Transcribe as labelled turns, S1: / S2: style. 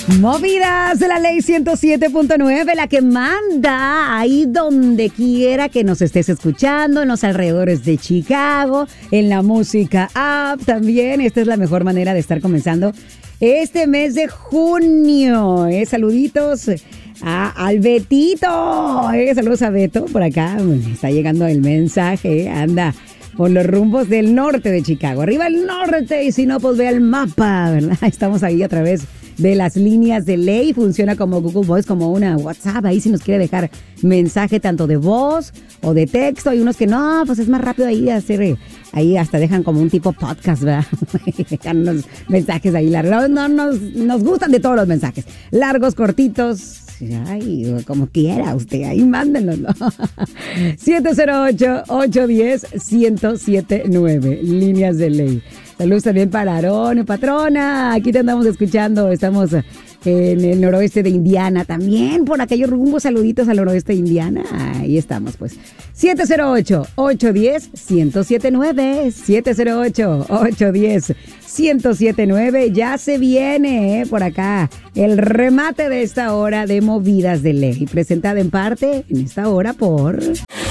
S1: Movidas de la ley 107.9, la que manda ahí donde quiera que nos estés escuchando, en los alrededores de Chicago, en la música app también. Esta es la mejor manera de estar comenzando este mes de junio. Saluditos al Betito. Saludos a Beto por acá. Está llegando el mensaje. Anda por los rumbos del norte de Chicago. Arriba el norte, y si no, pues ve el mapa, ¿verdad? Estamos ahí a través de las líneas de ley. Funciona como Google Voice, como una WhatsApp. Ahí si nos quiere dejar mensaje tanto de voz o de texto. Hay unos que no, pues es más rápido ahí hacer. Ahí hasta dejan como un tipo podcast, ¿verdad? Dejan unos mensajes ahí largos. No, nos gustan de todos los mensajes. Largos, cortitos. Ay, como quiera usted, ahí mándenlo, ¿no? 708-810-1079, líneas de ley. Saludos también para Aarón, patrona. Aquí te andamos escuchando. Estamos en el noroeste de Indiana también. Por aquellos rumbos, saluditos al noroeste de Indiana. Ahí estamos, pues. 708-810-1079. 708-810-1079. Ya se viene por acá el remate de esta hora de Movidas de Ley. Presentada en parte en esta hora por...